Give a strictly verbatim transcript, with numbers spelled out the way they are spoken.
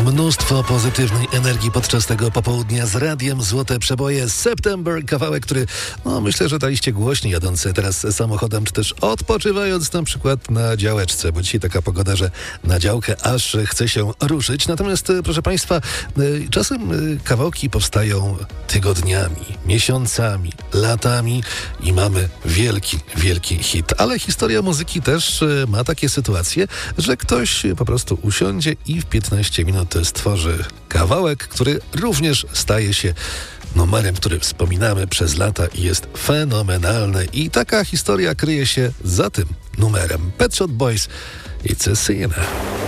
Mnóstwo pozytywnej energii podczas tego popołudnia z radiem Złote Przeboje. September, kawałek, który no myślę, że daliście głośniej jadący teraz samochodem, czy też odpoczywając na przykład na działeczce, bo dzisiaj taka pogoda, że na działkę aż chce się ruszyć. Natomiast proszę Państwa, czasem kawałki powstają tygodniami, miesiącami, latami i mamy wielki, wielki hit. Ale historia muzyki też ma takie sytuacje, że ktoś po prostu usiądzie i w piętnaście minut stworzy kawałek, który również staje się numerem, który wspominamy przez lata i jest fenomenalny. I taka historia kryje się za tym numerem. Pet Shop Boys, It's a Sin.